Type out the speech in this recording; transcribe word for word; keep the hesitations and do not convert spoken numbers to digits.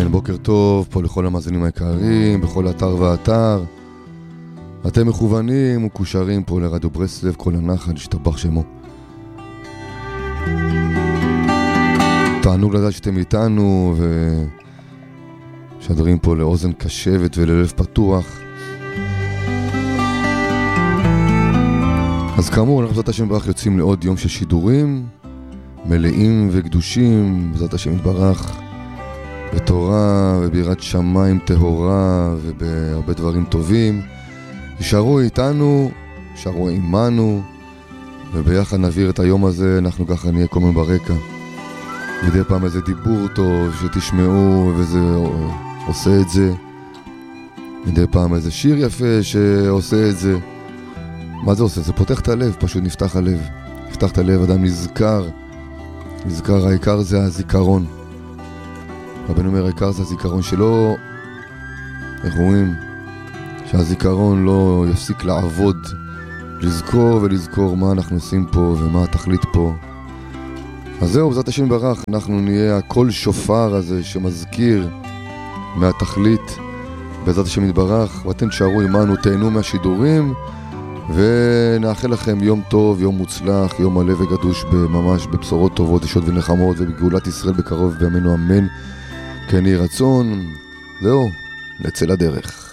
כן, בוקר טוב פה לכל המאזינים היקרים, בכל אתר ואתר. אתם מכוונים ומקושרים פה לרדיו ברסלב, כל הנחל, השתבח שמו. תענוג לדעת שאתם איתנו ושדרים פה לאוזן קשבת וללב פתוח. אז כאמור, אנחנו בעזרת השם יתברך יוצאים לעוד יום של שידורים מלאים וקדושים, בעזרת השם יתברך, בתורה וביראת שמיים טהורה ובהרבה דברים טובים. יישארו איתנו, יישארו עימנו, וביחד נעביר את היום הזה. אנחנו ככה נהיה כל הזמן ברקע, מדי פעם איזה דיבור טוב שתשמעו וזה עושה את זה, מדי פעם איזה שיר יפה שעושה את זה. מה זה עושה? זה פותח את הלב, פשוט נפתח הלב, נפתח את הלב, אדם נזכר, נזכר, העיקר זה הזיכרון. רבנו אומר, העיקר זה הזיכרון, שלא, איך אומרים, שהזיכרון לא יפסיק לעבוד, לזכור ולזכור מה אנחנו עושים פה ומה התכלית פה. אז זהו, בעזרת השם יתברך, אנחנו נהיה הקול שופר הזה שמזכיר מהתכלית, בעזרת השם יתברך, ואתם תשארו עמנו, תהנו מהשידורים, ונאחל לכם יום טוב, יום מוצלח, יום מלא וגדוש ממש בבשורות טובות, ישועות ונחמות, ובגאולת ישראל בקרוב בימינו אמן. כן יהי רצון. זהו, נצא לדרך.